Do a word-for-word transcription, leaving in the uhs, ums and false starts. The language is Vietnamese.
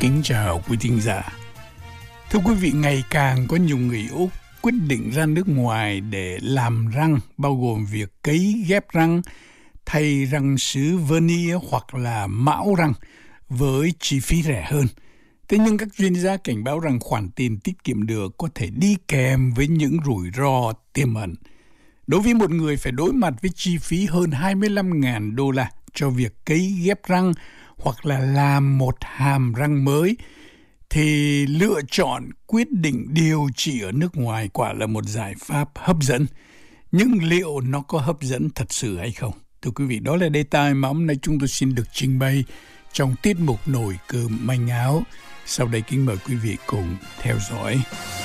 Kính chào quý thính giả. Thưa quý vị, ngày càng có nhiều người Úc quyết định ra nước ngoài để làm răng, bao gồm việc cấy ghép răng, thay răng sứ veneer hoặc là mão răng với chi phí rẻ hơn. Thế nhưng các chuyên gia cảnh báo rằng khoản tiền tiết kiệm được có thể đi kèm với những rủi ro tiềm ẩn. Đối với một người phải đối mặt với chi phí hơn hai mươi lăm nghìn đô la cho việc cấy ghép răng hoặc là làm một hàm răng mới, thì lựa chọn quyết định điều trị ở nước ngoài quả là một giải pháp hấp dẫn. Nhưng liệu nó có hấp dẫn thật sự hay không? Thưa quý vị, đó là đề tài mà hôm nay chúng tôi xin được trình bày trong tiết mục Nồi Cơm Manh Áo. Sau đây kính mời quý vị cùng theo dõi.